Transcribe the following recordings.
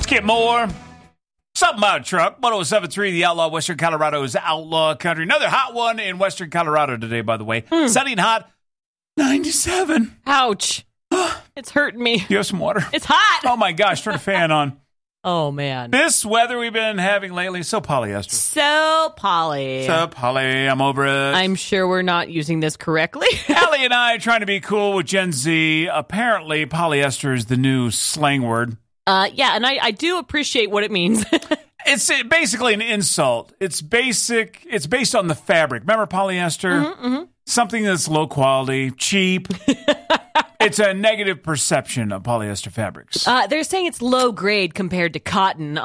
Let's get more. Something about a truck. 107.3, the Outlaw, Western Colorado's Outlaw Country. Another hot one in Western Colorado today, by the way. Sunny and hot, 97. Ouch. It's hurting me. You have some water? It's hot. Oh, my gosh. Turn the fan on. Oh, man. This weather we've been having lately is so polyester. So poly. I'm over it. I'm sure we're not using this correctly. Allie and I are trying to be cool with Gen Z. Apparently, polyester is the new slang word. Yeah, and I do appreciate what it means. It's basically an insult. It's based on the fabric. Remember polyester? Something that's low quality, cheap. It's a negative perception of polyester fabrics. They're saying it's low grade compared to cotton.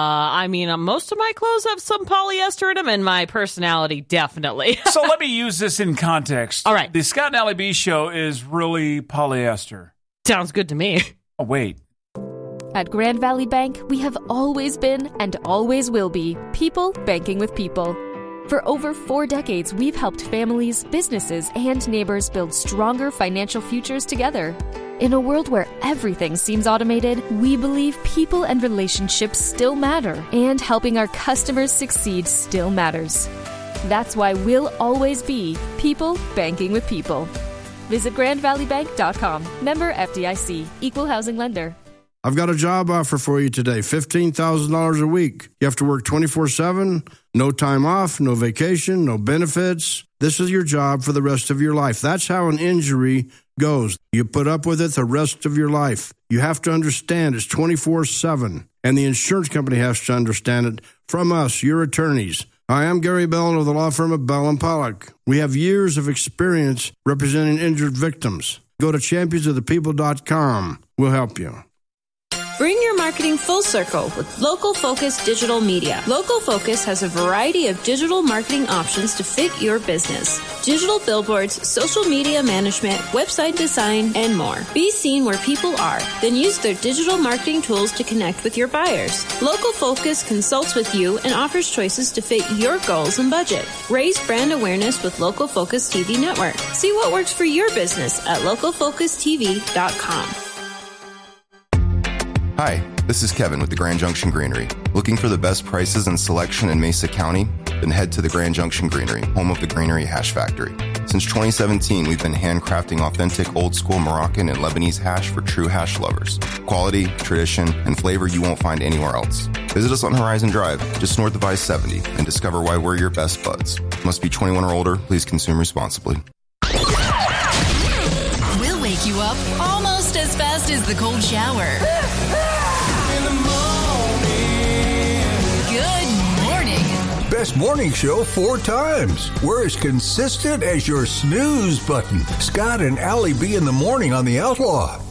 Most of my clothes have some polyester in them, and my personality definitely. So let me use this in context. All right. The Scott and Allie B show is really polyester. Sounds good to me. Oh, wait. At Grand Valley Bank, we have always been and always will be people banking with people. For over 4 decades, we've helped families, businesses, and neighbors build stronger financial futures together. In a world where everything seems automated, we believe people and relationships still matter, and helping our customers succeed still matters. That's why we'll always be people banking with people. Visit GrandValleyBank.com. Member FDIC. Equal housing lender. I've got a job offer for you today, $15,000 a week. You have to work 24/7, no time off, no vacation, no benefits. This is your job for the rest of your life. That's how an injury goes. You put up with it the rest of your life. You have to understand it's 24/7, and the insurance company has to understand it from us, your attorneys. Hi, I'm Gary Bell of the law firm of Bell & Pollock. We have years of experience representing injured victims. Go to championsofthepeople.com. We'll help you. Bring your marketing full circle with Local Focus Digital Media. Local Focus has a variety of digital marketing options to fit your business. Digital billboards, social media management, website design, and more. Be seen where people are, then use their digital marketing tools to connect with your buyers. Local Focus consults with you and offers choices to fit your goals and budget. Raise brand awareness with Local Focus TV Network. See what works for your business at localfocustv.com. Hi, this is Kevin with the Grand Junction Greenery. Looking for the best prices and selection in Mesa County? Then head to the Grand Junction Greenery, home of the Greenery Hash Factory. Since 2017, we've been handcrafting authentic old-school Moroccan and Lebanese hash for true hash lovers. Quality, tradition, and flavor you won't find anywhere else. Visit us on Horizon Drive, just north of I-70, and discover why we're your best buds. Must be 21 or older. Please consume responsibly. We'll wake you up almost as fast as the cold shower. Good morning. Best morning show 4 times. We're as consistent as your snooze button. Scott and Allie B in the morning on the Outlaw.